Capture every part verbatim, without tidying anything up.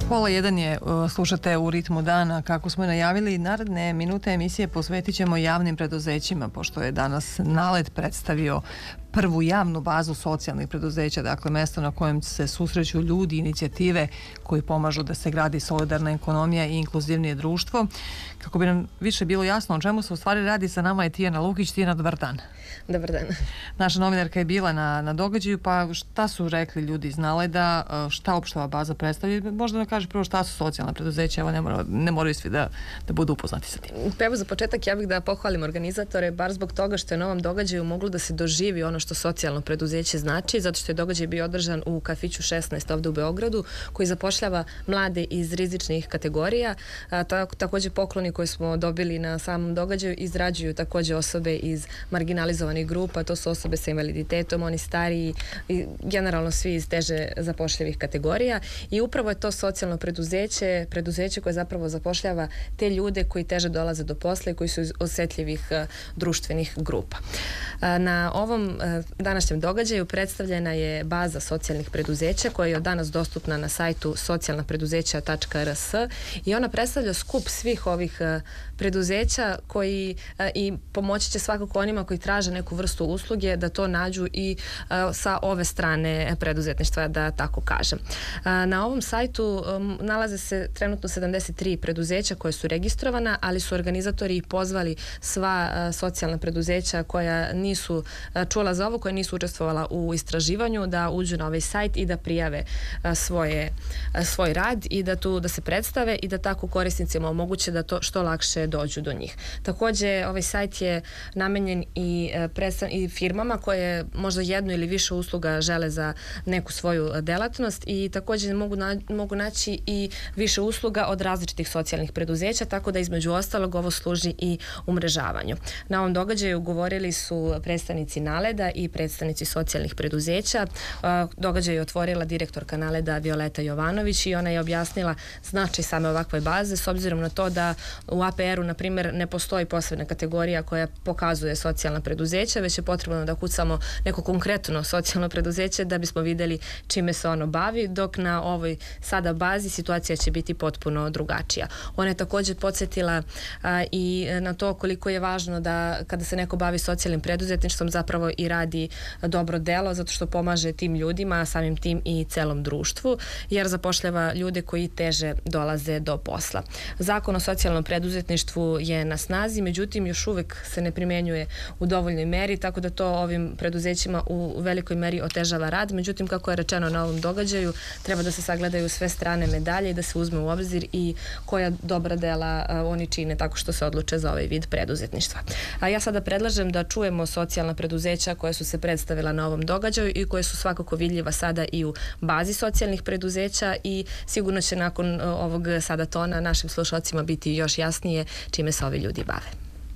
Pola jedan je, slušate u ritmu dana. Kako smo najavili, naredne minute emisije posvetit ćemo javnim preduzećima, pošto je danas NALED predstavio prvu javnu bazu socijalnih preduzeća, dakle mesto na kojem se susreću ljudi, inicijative koji pomažu da se gradi solidarna ekonomija i inkluzivnije društvo. Kako bi nam više bilo jasno o čemu se u stvari radi, sa nama je Tijana Lukić. Tijana, dobar dan. Dobar dan. Naša novinarka je bila na, na događaju, pa šta su rekli ljudi iz NALED-a, šta opšta ova baza predstavlja? Možda da kaže prvo šta su socijalna preduzeća, evo ne, mora, ne moraju svi da, da budu upoznati sa tim. Pa evo za početak ja bih da pohvalim organizatore, bar zbog toga što je na ovom događaju moglo da se doživi ono što socijalno preduzeće znači, zato što je događaj bio održan u kafiću šesnaest ovde u Beogradu, koji zapošljava mlade iz rizičnih kategorija. A, tako, takođe pokloni koje smo dobili na samom događaju izrađuju takođe osobe iz marginalizovanih grupa, to su osobe sa invaliditetom, oni stariji i generalno svi iz teže zapošljivih kategorija, i upravo je to socijalno preduzeće, preduzeće koje zapravo zapošljava te ljude koji teže dolaze do posla i koji su iz osetljivih uh, društvenih grupa. Uh, na ovom uh, današnjem događaju predstavljena je baza socijalnih preduzeća koja je od danas dostupna na sajtu socijalna preduzeća tačka er es i ona predstavlja skup svih ovih uh, preduzeća koji uh, i pomoći će svakako onima koji traže neku vrstu usluge da to nađu i uh, sa ove strane preduzetništva, da tako kažem. Uh, na ovom sajtu um, nalaze se trenutno sedamdeset tri preduzeća koje su registrovana, ali su organizatori i pozvali sva uh, socijalna preduzeća koja nisu uh, čula za ovo, koja nisu učestvovala u istraživanju, da uđu na ovaj sajt i da prijave uh, svoje, uh, svoj rad i da tu da se predstave i da tako korisnicima omoguće da to što lakše dođu do njih. Takođe, ovaj sajt je namenjen i, uh, predstav, i firmama koje možda jednu ili više usluga žele za neku svoju delatnost i takođe mogu, na, mogu naći i više usluga od različitih socijalnih preduzeća, tako da između ostalog ovo služi i umrežavanju. Na ovom događaju govorili su predstavnici NALED-a i predstavnici socijalnih preduzeća. Događaj je otvorila direktorka NALED-a Violeta Jovanović i ona je objasnila značaj same ovakve baze, s obzirom na to da u a pe er-u, na primjer, ne postoji posebna kategorija koja pokazuje socijalna preduzeća, već je potrebno da kucamo neko konkretno socijalno preduzeće da bismo videli čime se ono bavi, dok na ovoj sada bazi situacija će biti potpuno drugačija. Ona je također podsjetila a, i na to koliko je važno da kada se neko bavi socijalnim preduzetništvom zapravo i radi dobro delo, zato što pomaže tim ljudima, samim tim i celom društvu, jer zapošljava ljude koji teže dolaze do posla. Zakon o socijalnom preduzetništvu je na snazi, međutim još uvek se ne primenjuje u dovoljnoj meri, tako da to ovim preduzećima u velikoj meri otežava rad. Međutim, kako je rečeno na ovom događaju, treba da se sagledaju sve strane medalje i da se uzme u obzir i koja dobra dela a, oni čine tako što se odluče za ovaj vid preduzetništva. A ja sada predlažem da čujemo socijalna preduzeća koja su se predstavila na ovom događaju i koje su svakako vidljiva sada i u bazi socijalnih preduzeća i sigurno će nakon ovog sada tona našim slušalcima biti još jasnije čime se ovi ljudi bave.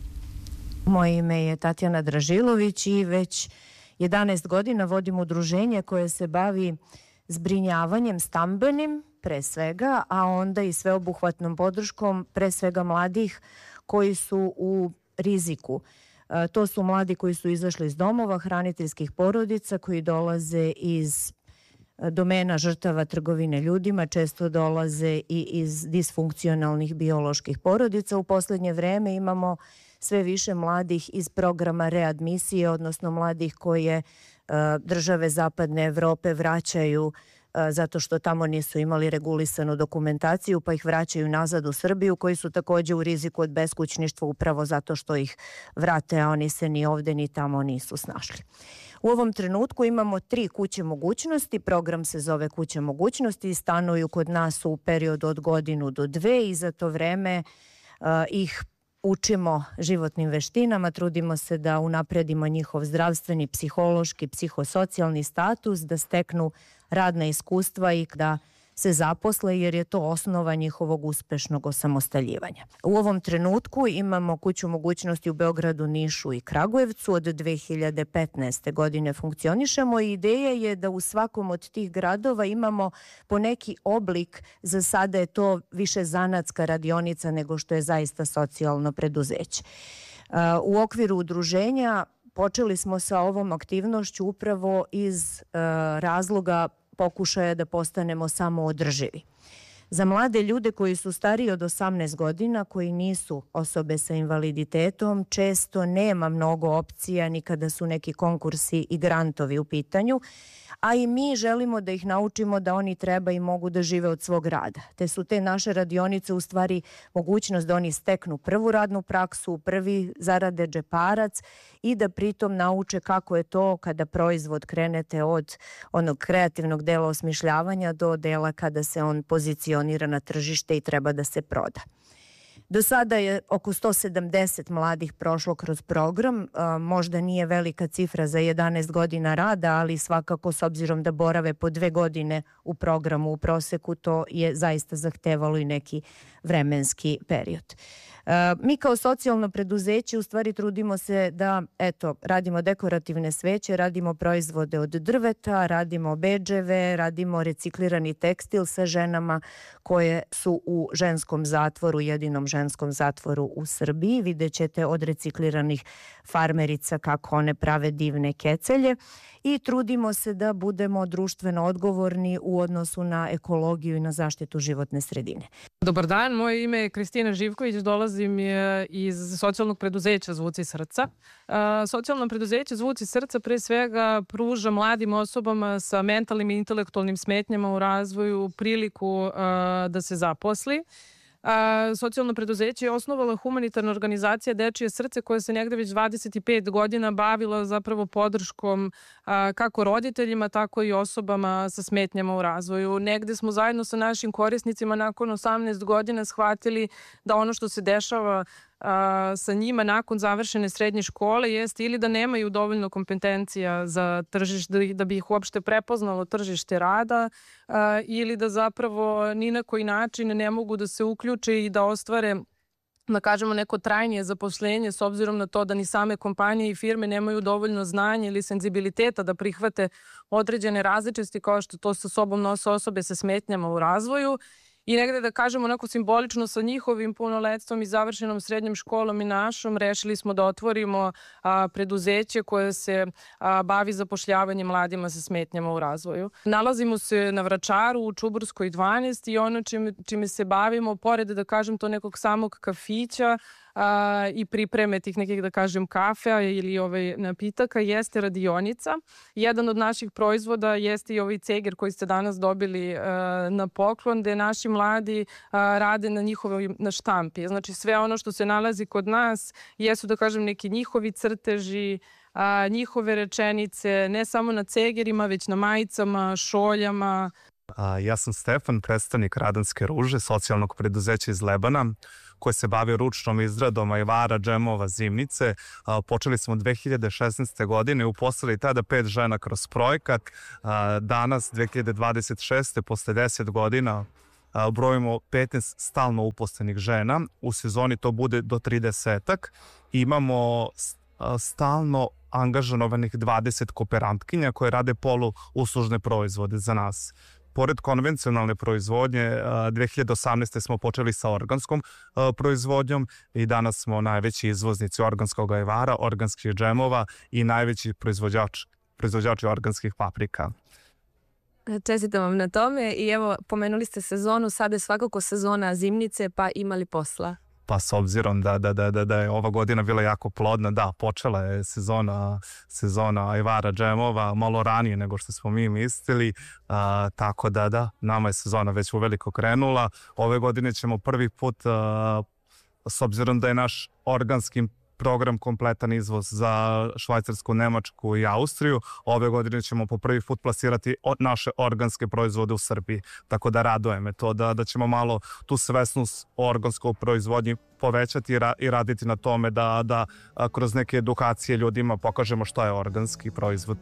Moje ime je Tatjana Dražilović i već jedanaest godina vodim udruženje koje se bavi zbrinjavanjem stambenim pre svega, a onda i sveobuhvatnom podrškom pre svega mladih koji su u riziku. E, to su mladi koji su izašli iz domova, hraniteljskih porodica, koji dolaze iz domena žrtava trgovine ljudima, često dolaze i iz disfunkcionalnih bioloških porodica. U poslednje vreme imamo sve više mladih iz programa readmisije, odnosno mladih koje uh, države Zapadne Evrope vraćaju uh, zato što tamo nisu imali regulisanu dokumentaciju, pa ih vraćaju nazad u Srbiju, koji su takođe u riziku od beskućništva upravo zato što ih vrate, a oni se ni ovde ni tamo nisu snašli. U ovom trenutku imamo tri kuće mogućnosti, program se zove Kuća mogućnosti i stanuju kod nas u periodu od godinu do dve i za to vreme uh, ih učimo životnim veštinama, trudimo se da unapredimo njihov zdravstveni, psihološki, psihosocijalni status, da steknu radna iskustva i da se zaposle, jer je to osnova njihovog uspešnog osamostaljivanja. U ovom trenutku imamo kuću mogućnosti u Beogradu, Nišu i Kragujevcu. Od dve hiljade petnaeste. godine funkcionišemo i ideja je da u svakom od tih gradova imamo po neki oblik, za sada je to više zanatska radionica nego što je zaista socijalno preduzeće. U okviru udruženja počeli smo sa ovom aktivnošću upravo iz razloga pokušaja da postanemo samoodrživi. Za mlade ljude koji su stariji od osamnaest godina, koji nisu osobe sa invaliditetom, često nema mnogo opcija ni kada su neki konkursi i grantovi u pitanju, a i mi želimo da ih naučimo da oni treba i mogu da žive od svog rada. Te su te naše radionice u stvari mogućnost da oni steknu prvu radnu praksu, prvi zarade džeparac i da pritom nauče kako je to kada proizvod krenete od onog kreativnog dela osmišljavanja do dela kada se on pozicionira na tržište i treba da se proda. Do sada je oko sto sedamdeset mladih prošlo kroz program, možda nije velika cifra za jedanaest godina rada, ali svakako s obzirom da borave po dve godine u programu u proseku, to je zaista zahtevalo i neki vremenski period. Mi kao socijalno preduzeće u stvari trudimo se da, eto, radimo dekorativne sveće, radimo proizvode od drveta, radimo bedževe, radimo reciklirani tekstil sa ženama koje su u ženskom zatvoru, jedinom ženskom zatvoru u Srbiji. Vidjet ćete od recikliranih farmerica kako one prave divne kecelje i trudimo se da budemo društveno odgovorni u odnosu na ekologiju i na zaštitu životne sredine. Dobar dan, moje ime je Kristina Živković, dolazim iz socijalnog preduzeća Zvuci srca. Socijalno preduzeće Zvuci srca pre svega pruža mladim osobama sa mentalnim i intelektualnim smetnjama u razvoju priliku da se zaposli. A, socijalno preduzeće je osnovala humanitarna organizacija Dečije srce koja se negde već dvadeset pet godina bavila zapravo podrškom a, kako roditeljima, tako i osobama sa smetnjama u razvoju. Negde smo zajedno sa našim korisnicima nakon osamnaest godina shvatili da ono što se dešava a, sa njima nakon završene srednje škole jeste ili da nemaju dovoljno kompetencija za tržište, da, da bi ih uopšte prepoznalo tržište rada a, ili da zapravo ni na koji način ne mogu da se uključe i da ostvare, da kažemo, neko trajnije zaposlenje s obzirom na to da ni same kompanije i firme nemaju dovoljno znanja ili senzibiliteta da prihvate određene različitosti kao što to sa sobom nose osobe sa smetnjama u razvoju. I negde da kažemo onako simbolično sa njihovim punoletstvom i završenom srednjom školom i našom rešili smo da otvorimo a, preduzeće koje se a, bavi zapošljavanjem mladima sa smetnjama u razvoju. Nalazimo se na Vračaru u Čuburskoj dvanaest i ono čime, čime se bavimo, pored da kažem to nekog samog kafića, a, i pripreme tih nekih, da kažem, kafea ili ovaj napitaka, jeste radionica. Jedan od naših proizvoda jeste i ovaj ceger koji ste danas dobili a, na poklon, gde naši mladi a, rade na njihovoj na štampi. Znači sve ono što se nalazi kod nas jesu, da kažem, neki njihovi crteži, a, njihove rečenice, ne samo na cegerima, već na majicama, šoljama. A, ja sam Stefan, predstavnik Radanske ruže, socijalnog preduzeća iz Lebana, koje se bavi ručnom izradom ajvara, džemova, zimnice. A, počeli smo dve hiljade šesnaeste. godine, uposlili tada pet žena kroz projekat. A, danas, dve hiljade dvadeset šeste. posle deset godina, a, brojimo petnaest stalno uposlenih žena. U sezoni to bude do tridesetak. Imamo a, stalno angažovanih dvadeset kooperantkinja koje rade poluuslužne proizvode za nas. Pored konvencionalne proizvodnje, dve hiljade osamnaeste. smo počeli sa organskom proizvodnjom i danas smo najveći izvoznici organskog ajvara, organskih džemova i najveći proizvođač, proizvođači organskih paprika. Čestitam vam na tome i evo, pomenuli ste sezonu, sada je svakako sezona zimnice, pa imali posla? Pa s obzirom da, da, da, da je ova godina bila jako plodna, da, počela je sezona, sezona ajvara, džemova, malo ranije nego što smo mi mislili, a, tako da da, nama je sezona već uveliko krenula. Ove godine ćemo prvi put, a, s obzirom da je naš organski program kompletan izvoz za Švajcarsku, Nemačku i Austriju, ove godine ćemo po prvi put plasirati naše organske proizvode u Srbiji. Tako da raduje me to da, da ćemo malo tu svesnost o organskoj proizvodnji povećati i, ra, i raditi na tome da, da a, kroz neke edukacije ljudima pokažemo što je organski proizvod.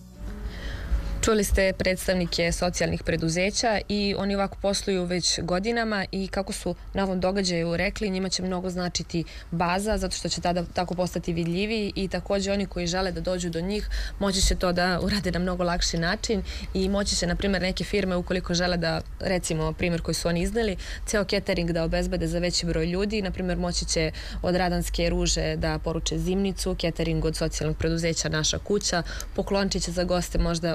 Čuli ste predstavnike socijalnih preduzeća i oni ovako posluju već godinama i kako su na ovom događaju rekli, njima će mnogo značiti baza zato što će tada tako postati vidljiviji i također oni koji žele da dođu do njih moći će to da urade na mnogo lakši način i moći će, na primjer, neke firme ukoliko žele da, recimo primjer koji su oni izneli, ceo catering da obezbede za veći broj ljudi, na primjer moći će od Radanske ruže da poruče zimnicu, catering od socijalnog preduzeća Naša kuća, poklončiće za goste možda od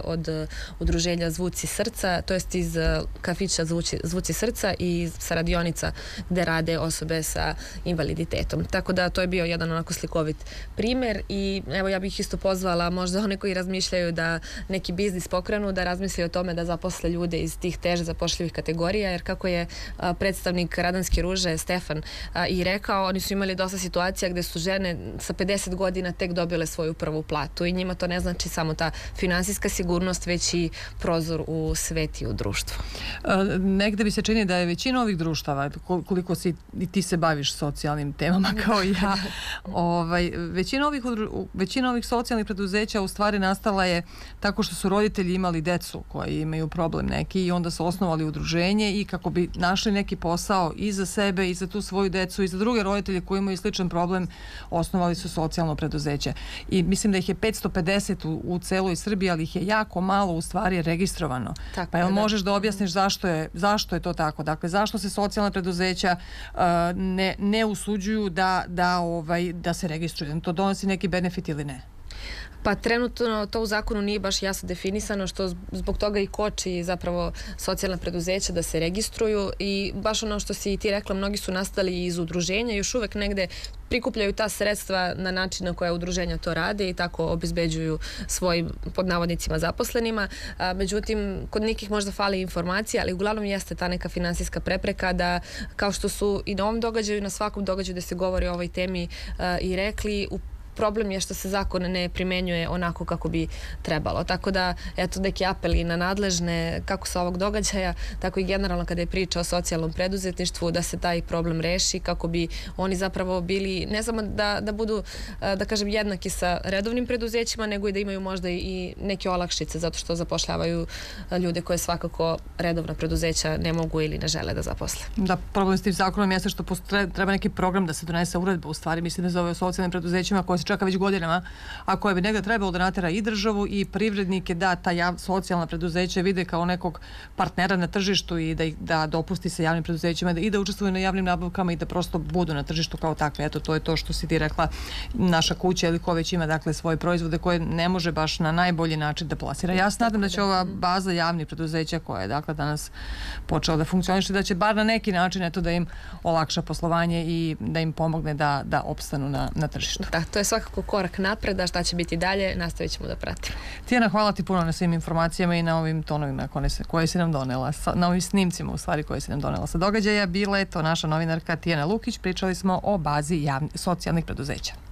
udruženja Zvuci srca, to jest iz kafića Zvuci, Zvuci srca i sa radionica gde rade osobe sa invaliditetom. Tako da to je bio jedan onako slikovit primer i evo ja bih isto pozvala možda one koji razmišljaju da neki biznis pokrenu, da razmisli o tome da zaposle ljude iz tih teže zapošljivih kategorija, jer kako je a, predstavnik Radanske ruže Stefan a, i rekao, oni su imali dosta situacija gde su žene sa pedeset godina tek dobile svoju prvu platu i njima to ne znači samo ta finansijska sigurnost, već i prozor u svet i u društvo. A, negde bi se čini da je većina ovih društava, koliko si i ti se baviš socijalnim temama kao i ja, ovaj, većina, ovih, većina ovih socijalnih preduzeća u stvari nastala je tako što su roditelji imali decu koji imaju problem neki i onda su osnovali udruženje i kako bi našli neki posao i za sebe i za tu svoju decu i za druge roditelje koji imaju sličan problem, osnovali su socijalno preduzeće. I mislim da ih je petsto pedeset u, u celoj Srbiji, ali ih je jako malo u stvari registrovano. Tako pa jel da. Možeš da objasniš zašto je, zašto je to tako? Dakle, zašto se socijalna preduzeća uh, ne, ne usuđuju da, da, ovaj, da se registruju? To donosi neki benefit ili ne? Pa trenutno to u zakonu nije baš jasno definisano, što zbog toga i koči zapravo socijalna preduzeća da se registruju i baš ono što si ti rekla, mnogi su nastali iz udruženja i još uvek negde prikupljaju ta sredstva na način na koje udruženja to rade i tako obezbeđuju svojim pod navodnicima zaposlenima. A, međutim, kod nekih možda fali informacija, ali uglavnom jeste ta neka finansijska prepreka da, kao što su i na ovom događaju i na svakom događaju da se govori o ovoj temi a, i rekli, u problem je što se zakon ne primenjuje onako kako bi trebalo. Tako da, eto, neki apeli na nadležne, kako sa ovog događaja, tako i generalno kada je priča o socijalnom preduzetništvu, da se taj problem reši, kako bi oni zapravo bili, ne samo da, da budu, da kažem, jednaki sa redovnim preduzećima, nego i da imaju možda i neke olakšice, zato što zapošljavaju ljude koje svakako redovna preduzeća ne mogu ili ne žele da zaposle. Da, problem s tim zakonom jeste što treba neki program da se donese uredba, u stvari, mislim da zove o socijalnim preduzećima koje se čeka već godinama, a koje bi negdje trebalo da natera i državu i privrednike da ta jav, socijalna preduzeća vide kao nekog partnera na tržištu i da, da dopusti se javnim preduzećima da, i da učestvuju na javnim nabavkama i da prosto budu na tržištu kao takve. Eto, to je to što si ti rekla, naša kuća ili ko već ima, dakle, svoje proizvode koje ne može baš na najbolji način da plasira. Ja se nadam da će ova baza javnih preduzeća koja je, dakle, danas počela da funkcioniše, da će bar na neki način, eto, da im olakša poslovanje i da im pomogne da, da opstanu na, na tržištu. Da, to je svakako korak napred, a šta će biti dalje, nastavit ćemo da pratimo. Tijana, hvala ti puno na svim informacijama i na ovim tonovima koje, se, koje si nam donela, sa, na ovim snimcima u stvari koje si nam donela sa događaja. Bila je to naša novinarka Tijana Lukić, pričali smo o bazi javni, socijalnih preduzeća.